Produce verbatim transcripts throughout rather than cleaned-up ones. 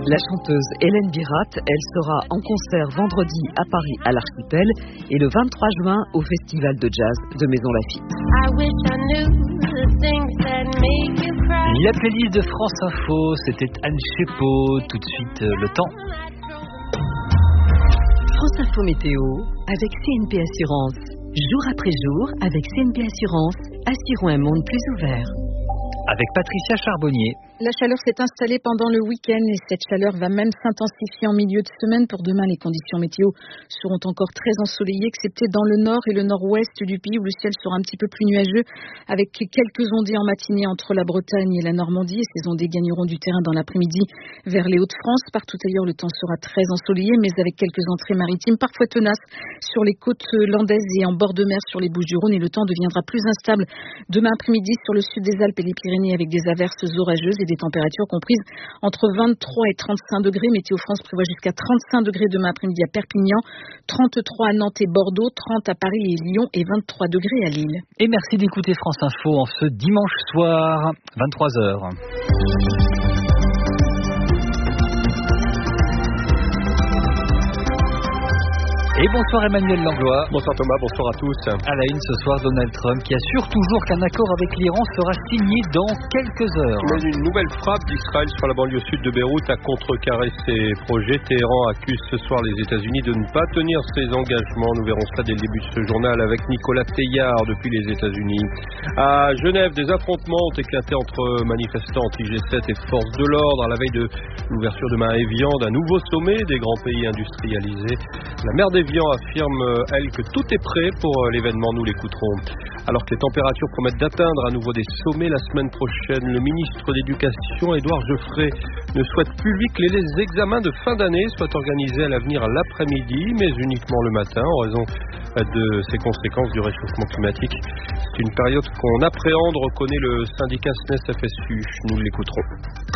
La chanteuse Hélène Birat, elle sera en concert vendredi à Paris à l'Archipel et le vingt-trois juin au Festival de Jazz de Maison Lafitte. La playlist de France Info, c'était Anne Chepeau. Tout de suite, euh, le temps. France Info Météo avec C N P Assurance. Jour après jour, avec C N P Assurance, assurons un monde plus ouvert. Avec Patricia Charbonnier. La chaleur s'est installée pendant le week-end et cette chaleur va même s'intensifier en milieu de semaine. Pour demain, les conditions météo seront encore très ensoleillées, excepté dans le nord et le nord-ouest du pays où le ciel sera un petit peu plus nuageux, avec quelques ondées en matinée entre la Bretagne et la Normandie. Et ces ondées gagneront du terrain dans l'après-midi vers les Hauts-de-France. Partout ailleurs, le temps sera très ensoleillé, mais avec quelques entrées maritimes parfois tenaces sur les côtes landaises et en bord de mer sur les Bouches-du-Rhône. Et le temps deviendra plus instable demain après-midi sur le sud des Alpes et les Pyrénées avec des averses orageuses et des températures comprises entre vingt-trois et trente-cinq degrés. Météo France prévoit jusqu'à trente-cinq degrés demain après-midi à Perpignan, trente-trois à Nantes et Bordeaux, trente à Paris et Lyon et vingt-trois degrés à Lille. Et merci d'écouter France Info en ce dimanche soir, vingt-trois heures. Et bonsoir Emmanuel Langlois. Bonsoir Thomas, bonsoir à tous. À la une ce soir, Donald Trump qui assure toujours qu'un accord avec l'Iran sera signé dans quelques heures. Mais une nouvelle frappe d'Israël sur la banlieue sud de Beyrouth a contrecarré ses projets. Téhéran accuse ce soir les États-Unis de ne pas tenir ses engagements. Nous verrons cela dès le début de ce journal avec Nicolas Teillard depuis les États-Unis. À Genève, des affrontements ont éclaté entre manifestants anti-G sept et forces de l'ordre à la veille de l'ouverture demain à Évian d'un nouveau sommet des grands pays industrialisés. La maire d'Évian affirme, elle, que tout est prêt pour l'événement. Nous l'écouterons. Alors que les températures promettent d'atteindre à nouveau des sommets la semaine prochaine, le ministre d'Éducation, Édouard Geoffrey, ne souhaite plus, lui, que les examens de fin d'année soient organisés à l'avenir à l'après-midi, mais uniquement le matin, en raison de ces conséquences du réchauffement climatique. C'est une période qu'on appréhende, reconnaît le syndicat S N E S F S U. Nous l'écouterons.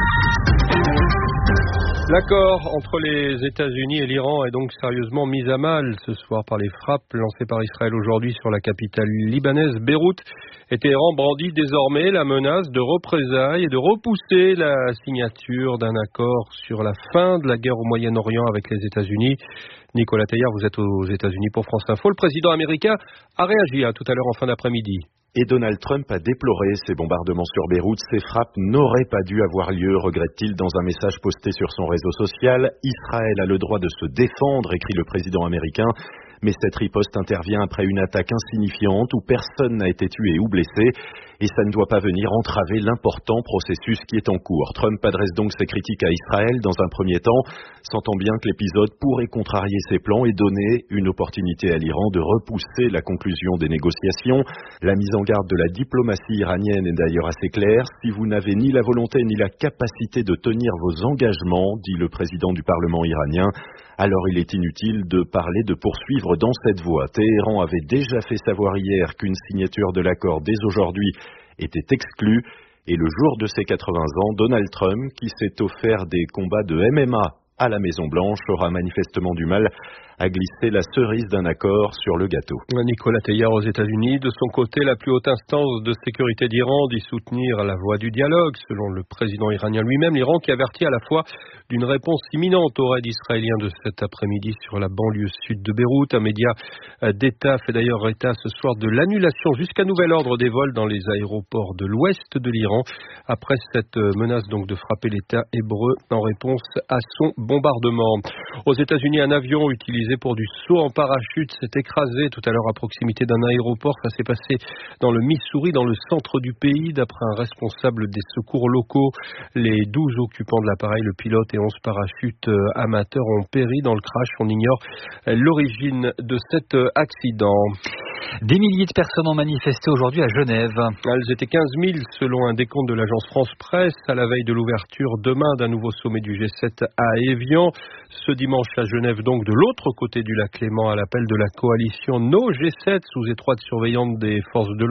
L'accord entre les États-Unis et l'Iran est donc sérieusement mis à mal ce soir par les frappes lancées par Israël aujourd'hui sur la capitale libanaise, Beyrouth. Et Téhéran brandit désormais la menace de représailles et de repousser la signature d'un accord sur la fin de la guerre au Moyen-Orient avec les États-Unis. Nicolas Teillard, vous êtes aux États-Unis pour France Info. Le président américain a réagi hein, tout à l'heure en fin d'après-midi. Et Donald Trump a déploré ces bombardements sur Beyrouth. Ces frappes n'auraient pas dû avoir lieu, regrette-t-il dans un message posté sur son réseau social. Israël a le droit de se défendre, écrit le président américain. Mais cette riposte intervient après une attaque insignifiante où personne n'a été tué ou blessé. Et ça ne doit pas venir entraver l'important processus qui est en cours. Trump adresse donc ses critiques à Israël dans un premier temps, sentant bien que l'épisode pourrait contrarier ses plans et donner une opportunité à l'Iran de repousser la conclusion des négociations. La mise en garde de la diplomatie iranienne est d'ailleurs assez claire. Si vous n'avez ni la volonté ni la capacité de tenir vos engagements, dit le président du Parlement iranien, alors il est inutile de parler de poursuivre dans cette voie. Téhéran avait déjà fait savoir hier qu'une signature de l'accord dès aujourd'hui était exclue. Et le jour de ses quatre-vingts ans, Donald Trump, qui s'est offert des combats de M M A à la Maison-Blanche, aura manifestement du mal à glisser la cerise d'un accord sur le gâteau. Nicolas Teillard aux États-Unis. De son côté, la plus haute instance de sécurité d'Iran dit soutenir la voie du dialogue. Selon le président iranien lui-même, l'Iran qui avertit à la fois d'une réponse imminente au raid israélien de cet après-midi sur la banlieue sud de Beyrouth. Un média d'État fait d'ailleurs état ce soir de l'annulation jusqu'à nouvel ordre des vols dans les aéroports de l'ouest de l'Iran après cette menace donc de frapper l'État hébreu en réponse à son bombardement. Aux États-Unis, un avion utilisé pour du saut en parachute s'est écrasé tout à l'heure à proximité d'un aéroport. Ça s'est passé dans le Missouri, dans le centre du pays. D'après un responsable des secours locaux, les douze occupants de l'appareil, le pilote et onze parachutes amateurs ont péri dans le crash. On ignore l'origine de cet accident. Des milliers de personnes ont manifesté aujourd'hui à Genève. Elles étaient quinze mille selon un décompte de l'agence France Presse à la veille de l'ouverture demain d'un nouveau sommet du G sept à Évian. Ce dimanche à Genève, donc de l'autre côté du lac Léman, à l'appel de la coalition No G sept sous étroite surveillance des forces de l'ordre.